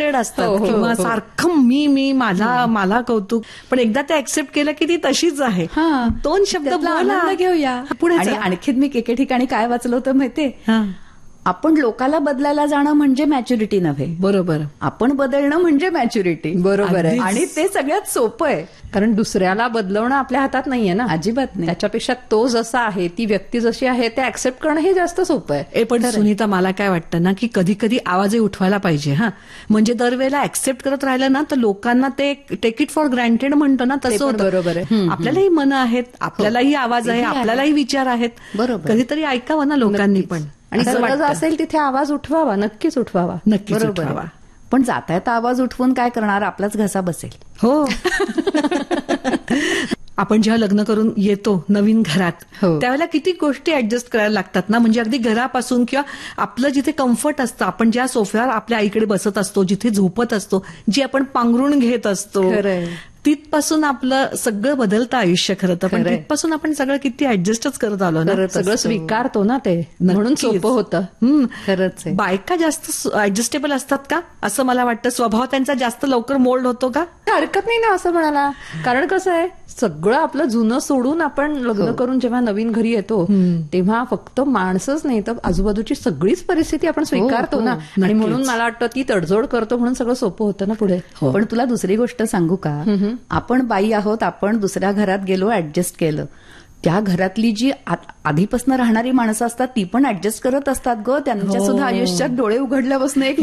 Excited असतात किंवा सारखं मी मला कौतुक, पण एकदा ते ऍक्सेप्ट केलं की ती तशीच आहे. 2 शब्द बोला, घेऊया पुढे. आणि आणखीन मी एके ठिकाणी काय वाचलं होतं माहितीये, आपण लोकाला बदलायला जाणं म्हणजे मॅच्युरिटी नव्हे. बरोबर. आपण बदलणं म्हणजे मॅच्युरिटी. बरोबर आहे. आणि ते सगळ्यात सोपं आहे, कारण दुसऱ्याला बदलवणं आपल्या हातात नाहीये ना. अजिबात नाही. त्याच्यापेक्षा तो जसा आहे, ती व्यक्ती जशी आहे ते ऍक्सेप्ट करणं हे जास्त सोपं आहे. पण सुनीता, मला काय वाटतं ना की कधी कधी आवाजही उठवायला पाहिजे. म्हणजे दरवेळेला ऍक्सेप्ट करत राहिलं ना तर लोकांना ते टेक इट फॉर ग्रँटेड म्हणतो ना, तसं होतं. बरोबर आहे. आपल्यालाही मनं आहेत, आपल्यालाही आवाज आहे, आपल्यालाही विचार आहेत. बरोबर. कधीतरी ऐकावं ना लोकांनी पण. आणि गरज असेल तिथे आवाज उठवावा, नक्कीच उठवावा. नक्कीच उठवावा. पण जाता आवाज उठवून काय करणार, आपलाच घसा बसेल. हो. आपण जेव्हा लग्न करून येतो नवीन घरात, त्यावेळेला किती गोष्टी ऍडजस्ट करायला लागतात ना. म्हणजे अगदी घरापासून किंवा आपलं जिथे कम्फर्ट असतं, आपण ज्या सोफ्यावर आपल्या आईकडे बसत असतो, जिथे झोपत असतो, जी आपण पांघरून घेत असतो, तिथपासून आपलं सगळं बदलतं आयुष्य खरं तर. पण तिथपासून आपण सगळं किती ऍडजस्टच करत आलो ना, सगळं स्वीकारतो ना, ते म्हणून सोपं होतं. खरंच. बायका जास्त ऍडजस्टेबल असतात का असं मला वाटतं? स्वभाव त्यांचा जास्त लवकर मोल्ड होतो का? हरकत नाही ना असं म्हणाला. कारण कसं आहे, सगळं आपलं जुनं सोडून आपण लग्न करून जेव्हा नवीन घरी येतो तेव्हा फक्त माणसंच नाही तर आजूबाजूची सगळीच परिस्थिती आपण स्वीकारतो ना. आणि म्हणून मला वाटतं ती तडजोड करतो म्हणून सगळं सोपं होतं ना पुढे. पण तुला दुसरी गोष्ट सांगू का, आपण बाई आहोत, आपण दुसऱ्या घरात गेलो, ऍडजस्ट केलं, त्या घरातली जी आधीपासून राहणारी माणसं असतात ती पण ऍडजस्ट करत असतात ग. त्यांच्या सुद्धा आयुष्यात डोळे उघडल्यापासून एक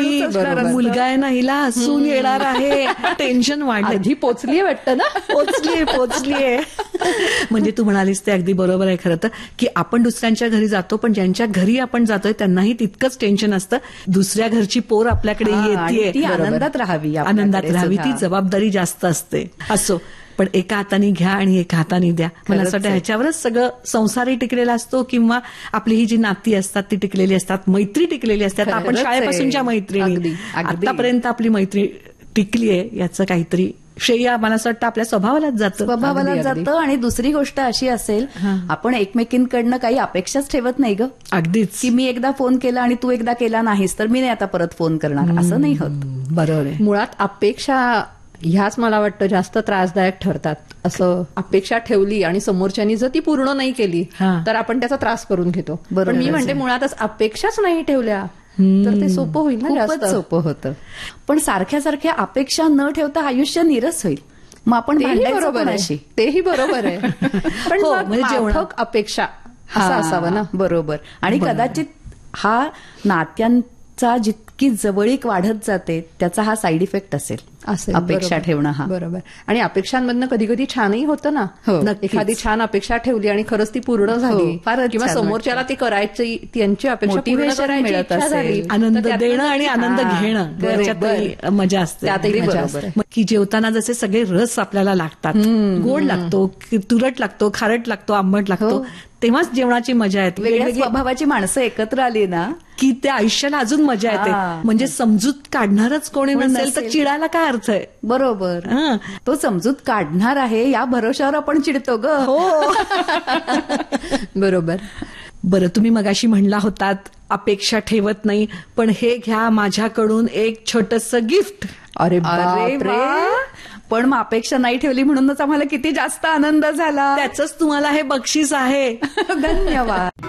मुलगा आहे ना, हिला हसून येणार आहे, टेन्शन वाढलं. आधी पोचलीये वाटतं ना. पोचलीये. म्हणजे तू म्हणालीस ते अगदी बरोबर आहे खरं तर, की आपण दुसऱ्यांच्या घरी जातो, पण ज्यांच्या घरी आपण जातोय त्यांनाही तितकंच टेन्शन असतं. दुसऱ्या घरची पोर आपल्याकडे येते, ती आनंदात राहावी, ती जबाबदारी जास्त असते. असो, पण एका हाताने घ्या आणि एका हाताने द्या. मला असं वाटतं ह्याच्यावरच सगळं संसारही टिकलेला असतो किंवा आपली ही जी नाती असतात ती टिकलेली असतात, मैत्री टिकलेली असतात. आपण शाळेपासूनच्या मैत्रिणी, आतापर्यंत आपली मैत्री टिकली आहे, याचं काहीतरी श्रेय मला असं वाटतं आपल्या स्वभावालाच जातं. आणि दुसरी गोष्ट अशी असेल, आपण एकमेकींकडनं काही अपेक्षाच ठेवत नाही ग. अगदीच. की मी एकदा फोन केला आणि तू एकदा केला नाहीस तर मी नाही आता परत फोन करणार, असं नाही होत. बरोबर आहे. मुळात अपेक्षा ह्याच मला वाटतं जास्त त्रासदायक ठरतात. असं अपेक्षा ठेवली आणि समोरच्यानी जर ती पूर्ण नाही केली तर आपण त्याचा त्रास करून घेतो. पण मी म्हणते मुळातच अपेक्षाच नाही ठेवल्या तर ते सोपं होईल ना, जास्त सोपं होतं. पण सारख्या अपेक्षा न ठेवता आयुष्य नीरस होईल. मग आपण बरोबर आहे, तेही बरोबर आहे. पण म्हणजे अपेक्षा असं असावं ना. बरोबर. आणि कदाचित हा नात्यांचा जितकी जवळीक वाढत जाते त्याचा हा साईड इफेक्ट असेल अपेक्षा ठेवणं. हा बरोबर. आणि अपेक्षांमधनं कधी कधी छानही होतं ना. एखादी छान अपेक्षा ठेवली आणि खरंच ती पूर्ण झाली किंवा समोरच्याला ती करायची, त्यांची अपेक्षा पूर्ण करायची झाली, आनंद देणं आणि आनंद घेणं, त्याच्यातही मजा असते. त्यातही मजा असते. की जेवताना जसे सगळे रस आपल्याला लागतात, गोड लागतो, तुरट लागतो, खारट लागतो, आंबट लागतो, तेव्हाच जेवणाची मजा येते. वेगळ्या स्वभावाची माणसं एकत्र आली ना की त्या आयुष्याला अजून मजा येते. म्हणजे समजूत काढणारच कोणी नसेल तर चिडायला काय अर्थ आहे. बरोबर. तो समजूत काढणार आहे या भरोशावर आपण चिडतो ग. हो. बरोबर. बरं, तुम्ही मगाशी म्हणला होतात अपेक्षा ठेवत नाही, पण हे घ्या माझ्याकडून एक छोटंसं गिफ्ट. अरे पण मग अपेक्षा नाही ठेवली म्हणूनच आम्हाला किती जास्त आनंद झाला. त्याचंच तुम्हाला हे बक्षीस आहे. धन्यवाद.